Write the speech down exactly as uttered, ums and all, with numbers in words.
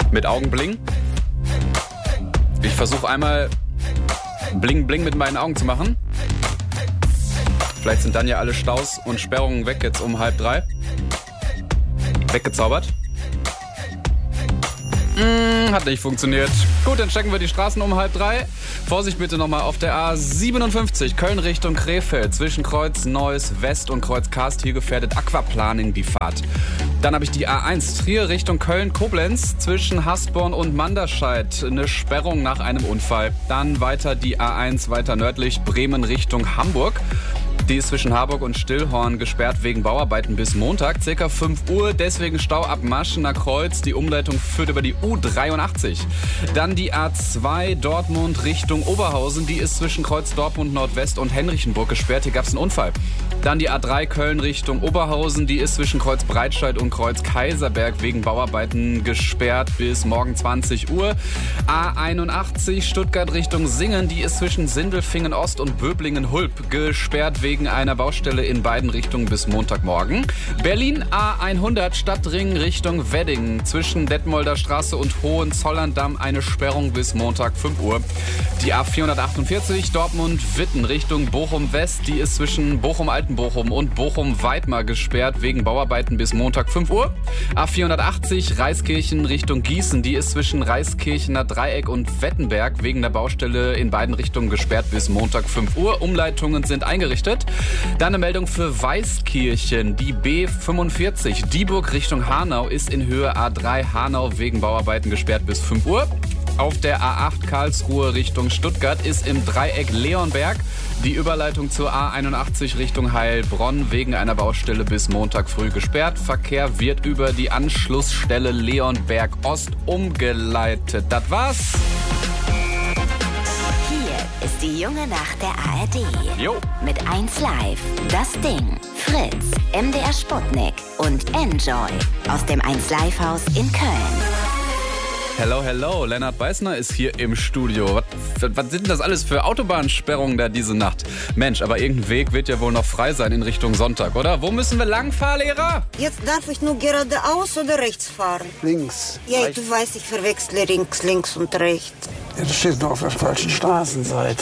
mit Augenbling. Ich versuche einmal Bling Bling mit meinen Augen zu machen. Vielleicht sind dann ja alle Staus und Sperrungen weg jetzt um halb drei. Weggezaubert. Hm, hat nicht funktioniert. Gut, dann checken wir die Straßen um halb drei. Vorsicht bitte nochmal auf der A siebenundfünfzig, Köln Richtung Krefeld. Zwischen Kreuz Neuss West und Kreuz Karst hier gefährdet Aquaplaning die Fahrt. Dann habe ich die A eins, Trier Richtung Köln-Koblenz. Zwischen Hasborn und Manderscheid eine Sperrung nach einem Unfall. Dann weiter die A eins, weiter nördlich, Bremen Richtung Hamburg. Die ist zwischen Harburg und Stillhorn gesperrt wegen Bauarbeiten bis Montag, circa fünf Uhr. Deswegen Stau ab Maschener Kreuz. Die Umleitung führt über die U dreiundachtzig. Dann die A zwei Dortmund Richtung Oberhausen. Die ist zwischen Kreuz Dortmund Nordwest und Henrichenburg gesperrt. Hier gab es einen Unfall. Dann die A drei Köln Richtung Oberhausen. Die ist zwischen Kreuz Breitscheid und Kreuz Kaiserberg wegen Bauarbeiten gesperrt bis morgen zwanzig Uhr. A einundachtzig Stuttgart Richtung Singen. Die ist zwischen Sindelfingen Ost und Böblingen-Hulp gesperrt wegen einer Baustelle in beiden Richtungen bis Montagmorgen. Berlin A hundert Stadtring Richtung Wedding. Zwischen Detmolder Straße und Hohenzollern-Damm eine Sperrung bis Montag fünf Uhr. Die A vierhundertachtundvierzig Dortmund-Witten Richtung Bochum-West. Die ist zwischen Bochum-Altenbochum und Bochum-Weidmar gesperrt wegen Bauarbeiten bis Montag fünf Uhr. A vierhundertachtzig Reiskirchen Richtung Gießen. Die ist zwischen Reiskirchener Dreieck und Wettenberg wegen der Baustelle in beiden Richtungen gesperrt bis Montag fünf Uhr. Umleitungen sind eingerichtet. Dann eine Meldung für Weißkirchen. Die B fünfundvierzig Dieburg Richtung Hanau ist in Höhe A drei Hanau wegen Bauarbeiten gesperrt bis fünf Uhr. Auf der A acht Karlsruhe Richtung Stuttgart ist im Dreieck Leonberg die Überleitung zur A einundachtzig Richtung Heilbronn wegen einer Baustelle bis Montag früh gesperrt. Verkehr wird über die Anschlussstelle Leonberg Ost umgeleitet. Das war's. Ist die junge Nacht der A R D. Jo. Mit eins Live, Das Ding, Fritz, M D R Sputnik und Enjoy aus dem eins Live Haus in Köln. Hello, hello, Lennart Beißner ist hier im Studio. Was, was sind das alles für Autobahnsperrungen da diese Nacht? Mensch, aber irgendein Weg wird ja wohl noch frei sein in Richtung Sonntag, oder? Wo müssen wir lang, Fahrlehrer? Jetzt darf ich nur geradeaus oder rechts fahren? Links. Ja, du weißt, ich verwechsle links, links und rechts. Ja, du stehst noch auf der falschen Straßenseite.